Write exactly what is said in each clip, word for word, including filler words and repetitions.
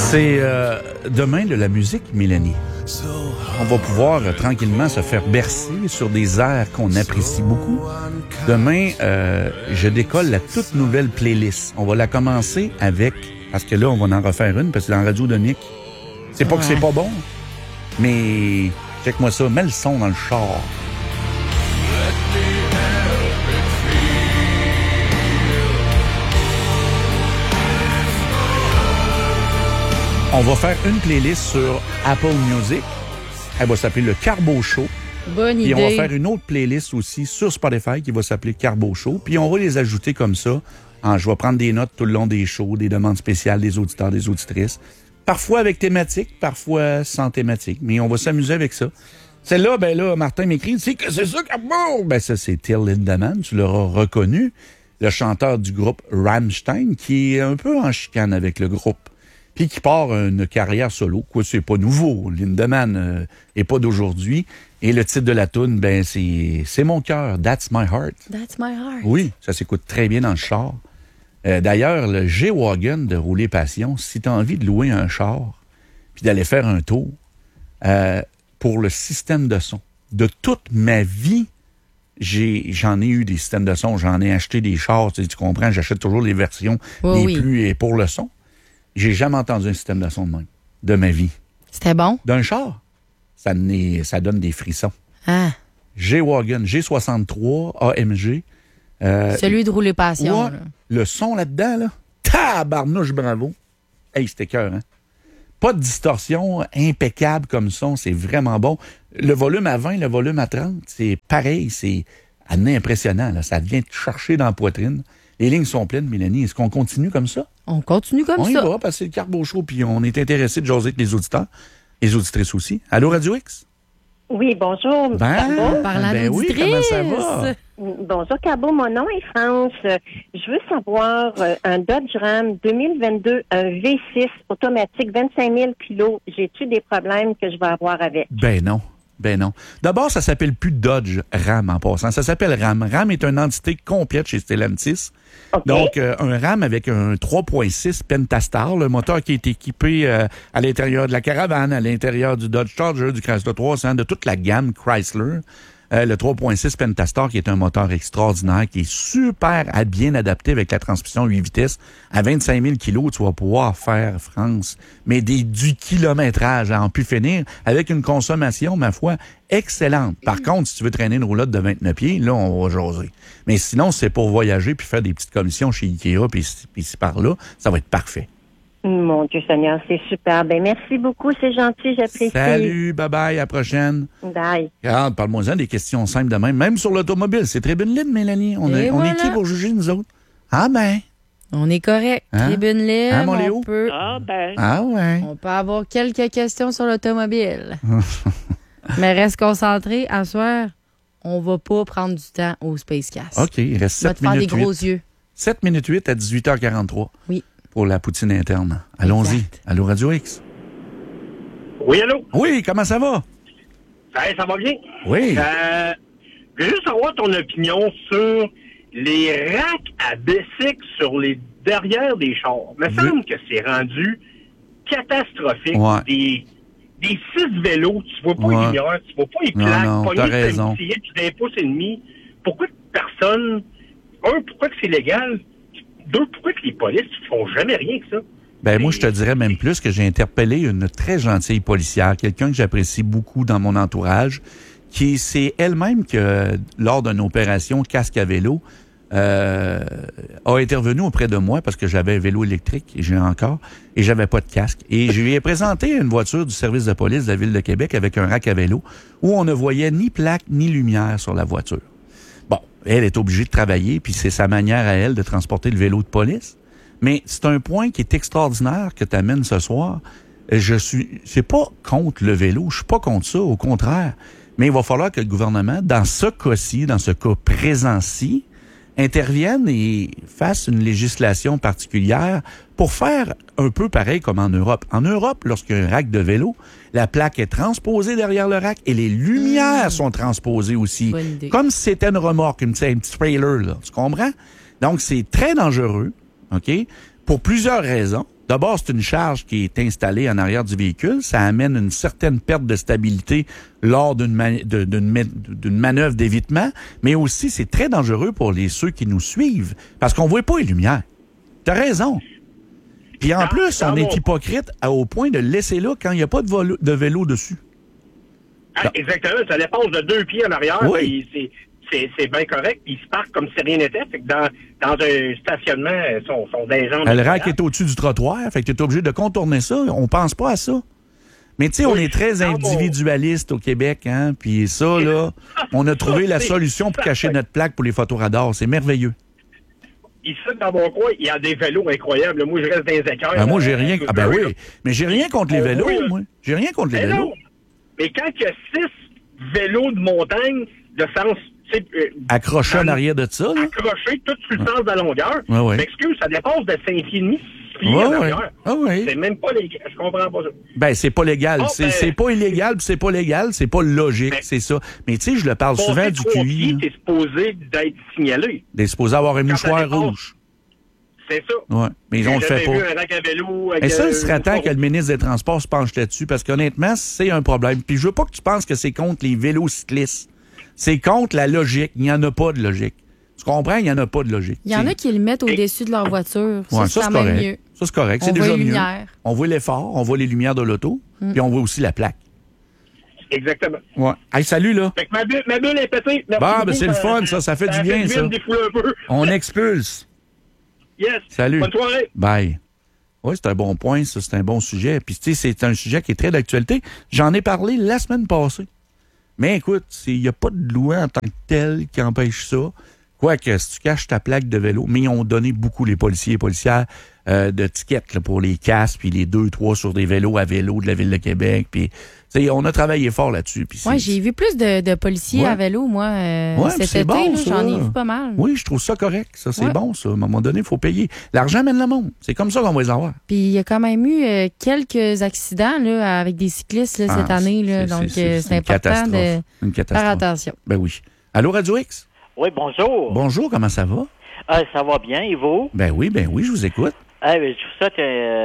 C'est euh, demain de la musique, Mélanie. On va pouvoir euh, tranquillement se faire bercer sur des airs qu'on apprécie beaucoup. Demain, euh, je décolle la toute nouvelle playlist. On va la commencer avec, parce que là, on va en refaire une, parce que dans Radio de Nick, c'est pas ouais. que c'est pas bon, mais check-moi ça, mets le son dans le char. On va faire une playlist sur Apple Music. Elle va s'appeler le Carbo Show. Bonne idée. Et on va faire une autre playlist aussi sur Spotify qui va s'appeler Carbo Show. Puis on va les ajouter comme ça. En, je vais prendre des notes tout le long des shows, des demandes spéciales des auditeurs, des auditrices. Parfois avec thématique, parfois sans thématique. Mais on va s'amuser avec ça. Celle-là, ben là, Martin m'écrit, c'est que c'est ça, Carbo! Ben ça, c'est Till Lindemann, tu l'auras reconnu. Le chanteur du groupe Rammstein, qui est un peu en chicane avec le groupe. Puis qui part une carrière solo. Quoi, c'est pas nouveau. Lindemann euh, est pas d'aujourd'hui. Et le titre de la toune, ben c'est c'est mon cœur. That's my heart. That's my heart. Oui, ça s'écoute très bien dans le char. Euh, d'ailleurs, le G-Wagon de Rouler Passion, si tu as envie de louer un char puis d'aller faire un tour, euh, pour le système de son, de toute ma vie, j'ai j'en ai eu des systèmes de son, j'en ai acheté des chars, tu, sais, tu comprends, j'achète toujours les versions oh, les oui. plus pour le son. J'ai jamais entendu un système de son de même, de ma vie. C'était bon? D'un char, ça, ça donne des frissons. Ah. G-Wagon, G soixante-trois, A M G. Euh, Celui de Rouler Passion. Ouais, le son là-dedans, là, tabarnouche, bravo. Hey, c'était cœur, hein? Pas de distorsion, impeccable comme son, c'est vraiment bon. Le volume à vingt, le volume à trente, c'est pareil, c'est impressionnant, là. Ça vient te chercher dans la poitrine. Les lignes sont pleines, Mélanie. Est-ce qu'on continue comme ça? On continue comme on ça. On y va, parce que c'est le Carbo Show, puis on est intéressé de jaser avec les auditeurs, les auditrices aussi. Allô, Radio X? Oui, bonjour. Ben, Carbo. Parlant ben oui, comment ça va? Bonjour, Carbo. Mon nom est France. Je veux savoir, euh, un Dodge Ram deux mille vingt-deux, un V six automatique, vingt-cinq mille kilos. J'ai-tu des problèmes que je vais avoir avec? Ben non. Ben non. D'abord, ça s'appelle plus Dodge Ram en passant. Ça s'appelle Ram. Ram est une entité complète chez Stellantis. Okay. Donc, euh, un Ram avec un trois point six Pentastar, le moteur qui est équipé euh, à l'intérieur de la caravane, à l'intérieur du Dodge Charger, du Chrysler trois cents, de toute la gamme Chrysler. Euh, le trois point six Pentastar, qui est un moteur extraordinaire, qui est super à bien adapté avec la transmission huit vitesses. À vingt-cinq mille kilos, tu vas pouvoir faire, France, mais des, du kilométrage à en pu finir, avec une consommation, ma foi, excellente. Par contre, si tu veux traîner une roulotte de vingt-neuf pieds, là, on va jaser. Mais sinon, c'est pour voyager puis faire des petites commissions chez Ikea puis ici par là, ça va être parfait. Mon Dieu Seigneur, c'est super. Ben merci beaucoup, c'est gentil, j'apprécie. Salut, bye-bye, à la prochaine. Bye. Regarde, parle-moi-en des questions simples de même. Même sur l'automobile, c'est Tribune Libre, Mélanie. On, est, voilà. on est qui pour juger, nous autres? Ah ben. On est correct. Hein? Tribune Libre, hein, mon Léo? on peut... Ah ben. Ah ouais. On peut avoir quelques questions sur l'automobile. Mais reste concentré. À soir, on va pas prendre du temps au Spacecast. OK, il reste sept minutes. On va te faire des gros yeux. sept minutes huit à dix-huit heures quarante-trois. Oui. Pour la poutine interne. Allons-y. Exact. Allô, Radio X? Oui, allô? Oui, comment ça va? Hey, ça va bien? Oui. Euh, je veux juste avoir ton opinion sur les racks à bicycle sur les derrière des chars. Il me Je... semble que c'est rendu catastrophique. Ouais. Des, des six vélos, tu vois pas ouais. les lumières, tu vois pas les non, plaques, non, pas t'as ni raison. tu d'un pouce et demi. Pourquoi personne... Un, pourquoi que c'est légal? Deux, pourquoi que les polices ne font jamais rien que ça? Ben moi, je te dirais même plus que j'ai interpellé une très gentille policière, quelqu'un que j'apprécie beaucoup dans mon entourage, qui c'est elle-même que, lors d'une opération casque à vélo, euh, a intervenu auprès de moi parce que j'avais un vélo électrique, et j'ai encore, et j'avais pas de casque. Et je lui ai présenté une voiture du service de police de la Ville de Québec avec un rack à vélo où on ne voyait ni plaque ni lumière sur la voiture. Bon, elle est obligée de travailler, puis c'est sa manière à elle de transporter le vélo de police. Mais c'est un point qui est extraordinaire que tu amènes ce soir. Je suis, c'est pas contre le vélo, je suis pas contre ça, au contraire. Mais il va falloir que le gouvernement, dans ce cas-ci, dans ce cas présent-ci, intervienne et fasse une législation particulière pour faire un peu pareil comme en Europe. En Europe, lorsqu'il y a un rack de vélo, la plaque est transposée derrière le rack et les lumières mmh. sont transposées aussi. Comme si c'était une remorque, une, un petit trailer, là. Tu comprends? Donc, c'est très dangereux, OK? Pour plusieurs raisons. D'abord, c'est une charge qui est installée en arrière du véhicule. Ça amène une certaine perte de stabilité lors d'une, man- de, d'une, ma- d'une manœuvre d'évitement, mais aussi, c'est très dangereux pour les ceux qui nous suivent, parce qu'on voit pas les lumières. T'as raison. Puis en Dans- plus, dans on mon- est hypocrite à- au point de le laisser là quand il n'y a pas de, volo- de vélo dessus. Ah, exactement, ça dépasse de deux pieds en arrière, Oui. puis c'est, c'est, c'est bien correct, puis ils se parquent comme si rien n'était. Fait que dans, dans un stationnement, ils sont, sont des gens... Le rack est au-dessus du trottoir, fait que tu es obligé de contourner ça. On pense pas à ça. Mais tu sais, on Oui, est très dans mon- individualiste au Québec, hein, puis ça, là, on a trouvé la C'est- solution pour cacher parfait. notre plaque pour les photoradars. C'est merveilleux. Ici, dans mon coin, il y a des vélos incroyables. Moi, je reste dans les écarts. Ben, moi, j'ai euh, rien... Ah ben oui, mais j'ai rien contre les On vélos, voit, moi. J'ai rien contre les Mais vélos. non! Mais quand il y a six vélos de montagne de sens... tu sais, euh, Accroché en dans- arrière de ça, là. accrochés, tout sur le sens de la longueur. Ouais, ouais. M'excuse, ça dépasse de cinq pieds et demi, six pieds Ouais, en ouais. arrière. Ah oui. C'est même pas les... Je comprends pas ça. Ben, c'est pas légal. Oh, c'est, ben- c'est pas illégal, puis c'est pas légal, c'est pas logique, Ben- c'est ça. Mais tu sais, je le parle souvent Passer du trois Q I. pieds, là. t'es supposé d'être signalé. T'es supposé avoir un Quand ça mouchoir dépasse, rouge. C'est ça. Ouais, mais on le J'ai fait jamais pas. vu un rack à vélo avec, Et ça, euh, il serait temps que le ministre des Transports se penche là-dessus, parce qu'honnêtement, c'est un problème. Puis je veux pas que tu penses que c'est contre les vélos cyclistes. C'est contre la logique. Il n'y en a pas de logique. Tu comprends? Il n'y en a pas de logique. Il y en C'est- a qui le mettent au-dessus de leur voiture. Ça, Ouais, c'est ça, quand c'est même correct. mieux. Ça, c'est correct. On C'est voit déjà les mieux. lumières. On voit l'effort, on voit les lumières de l'auto, puis on voit aussi la plaque. Exactement. Ouais. Hey, salut, là. Fait que ma bulle, ma bulle est pétée. Merci Bon, beaucoup, ben, c'est le euh, fun, ça. Ça fait du bien, fait ça. me défouler un peu. On expulse. Yes. Salut. Bonne soirée. Bye. Oui, c'est un bon point, ça, c'est un bon sujet. Puis, tu sais, c'est un sujet qui est très d'actualité. J'en ai parlé la semaine passée. Mais écoute, il n'y a pas de loi en tant que telle qui empêche ça. Quoique, si tu caches ta plaque de vélo, mais ils ont donné beaucoup, les policiers et policières, euh, de tickets là, pour les casques, puis les deux, trois sur des vélos à vélo de la Ville de Québec. Puis, tu sais, on a travaillé fort là-dessus. Puis Ouais, c'est- j'ai vu plus de, de policiers Ouais. à vélo, moi, euh, Ouais, cet puis c'est été. bon, là, ça. j'en ai vu pas mal. Oui, je trouve ça correct. Ça, c'est Ouais. bon, ça. À un moment donné, il faut payer. L'argent mène le monde. C'est comme ça qu'on va les avoir. Puis il y a quand même eu euh, quelques accidents là, avec des cyclistes là, cette Ah, année. Là, c'est- donc, c'est- euh, c'est c'est une important catastrophe. de Une faire catastrophe. attention. Ben oui. Allô, Radio X? Oui, bonjour. Bonjour, comment ça va? Ah, ça va bien, et vous? Ben oui, ben oui, je vous écoute. Ah, ben, je vous souhaite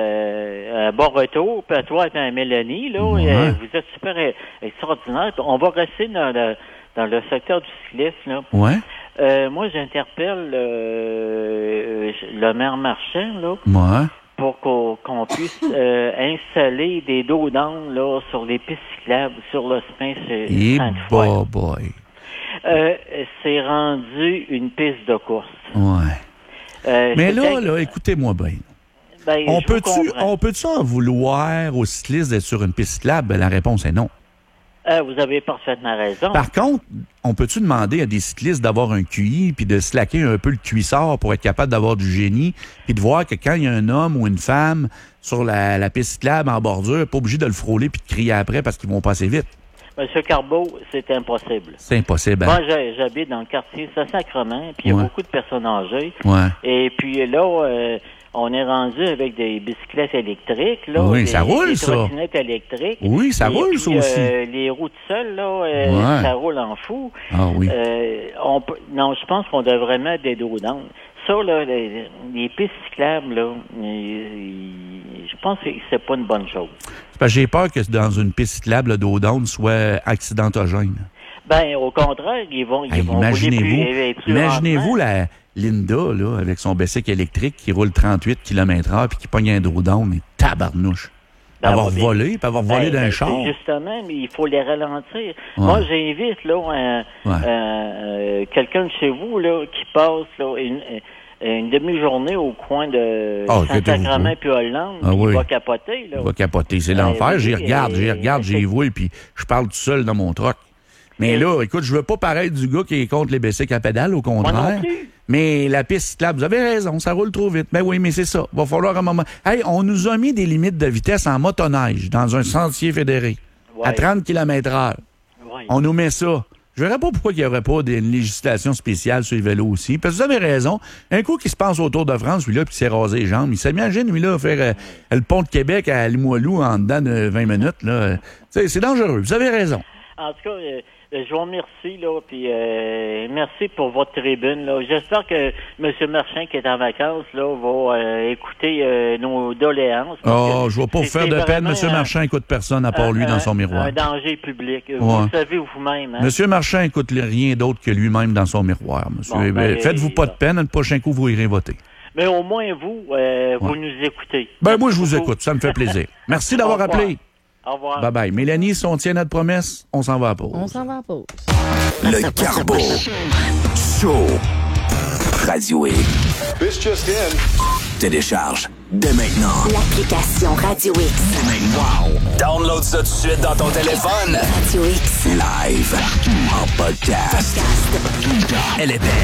euh, un bon retour. Puis à toi et Mélanie, là, Ouais. euh, vous êtes super euh, extraordinaire. On va rester dans le, dans le secteur du cyclisme. Là. Ouais, Euh, moi, j'interpelle euh, le maire Marchand là, moi. pour qu'on, qu'on puisse euh, installer des dos d'âne là sur les pistes cyclables sur le Spin Et Sainte-Foy. bah boy. Euh, c'est rendu une piste de course. Ouais. Euh, Mais c'est là, quel- là, écoutez-moi bien. ben, On je peut-tu, vous comprends. on peut-tu en vouloir aux cyclistes d'être sur une piste cyclable? Ben, la réponse est non. Ah, vous avez parfaitement raison. Par contre, on peut-tu demander à des cyclistes d'avoir un Q I puis de slacker un peu le cuissard pour être capable d'avoir du génie puis de voir que quand il y a un homme ou une femme sur la, la piste cyclable en bordure, pas obligé de le frôler puis de crier après parce qu'ils vont passer vite. Monsieur Carbeau, c'est impossible. C'est impossible. Moi, Hein? j'ai- j'habite dans le quartier Saint-Sacrement, puis il y a Ouais. beaucoup de personnes âgées. Ouais. Et puis là, euh, on est rendu avec des bicyclettes électriques. Là, Oui, des, ça roule, des ça. trottinettes électriques. Oui, ça Et roule, puis, ça aussi. euh, les roues tout seules, là, euh, Ouais. ça roule en fou. Ah oui. Euh, on peut, non, je pense qu'on devrait mettre des dos d'âne. Ça, là, les, les pistes cyclables, là, ils- je pense que c'est pas une bonne chose. C'est parce que j'ai peur que dans une piste cyclable, le dos d'âne soit accidentogène. Ben, au contraire, ils vont, ils Hey, vont rouler imaginez-vous, plus, plus imaginez-vous lentement. la Linda, là, avec son bicycle électrique qui roule trente-huit kilomètres heure puis qui pogne un dos d'âne et tabarnouche. Ben, avoir oui. volé, puis avoir volé Ben, d'un ben, char. c'est justement, mais il faut les ralentir. Moi, j'invite là un- Ouais. un- quelqu'un de chez vous là qui passe là, une, une demi-journée au coin de Ah, Saint-Sacrement que puis Hollande, Ah puis oui. il va capoter. Là. Il va capoter, c'est Ben, l'enfer. oui, J'y regarde, j'y et- regarde, j'y c'est- vois, puis je parle tout seul dans mon troc. Mais là, écoute, je veux pas paraître du gars qui est contre les bicycles à pédale, au Moi contraire. non plus. Mais la piste cyclable, vous avez raison, ça roule trop vite. Ben oui, mais c'est ça. Va falloir un moment. Hey, on nous a mis des limites de vitesse en motoneige dans un sentier fédéré à Ouais. trente kilomètres heure. Ouais. On nous met ça. Je verrais pas pourquoi il n'y aurait pas une législation spéciale sur les vélos aussi. Parce que vous avez raison. Un coup qui se passe autour de France, lui-là, puis il s'est rasé les jambes. Il s'imagine, lui-là, faire euh, le pont de Québec à Limoilou en dedans de vingt minutes. Là. Euh, C'est c'est dangereux. Vous avez raison. En tout cas, euh, je vous remercie, là, puis euh, merci pour votre tribune, là. J'espère que M. Marchand, qui est en vacances, là, va euh, écouter euh, nos doléances. Oh, je ne vais pas vous faire de peine. M. Marchand écoute personne à part un, lui dans son un, miroir. Un danger public. Ouais. Vous le savez vous-même. Hein? M. Marchand écoute rien d'autre que lui-même dans son miroir, monsieur. Bon, Eh bien, ben, faites-vous pas de peine. Le prochain coup, vous irez voter. Mais au moins, vous, euh, vous ouais. nous écoutez. Ben, Merci moi, je vous beaucoup. écoute. Ça me fait plaisir. Merci d'avoir appelé. Au revoir. Bye-bye. Mélanie, si on tient notre promesse, on s'en va à pause. On s'en va à pause. Le Carbo Show. Radio X. This just in. Télécharge dès maintenant l'application Radio X. Dès maintenant. Wow. Download ça tout de suite dans ton téléphone. Radio X. Live. En podcast. Podcast. Elle est belle.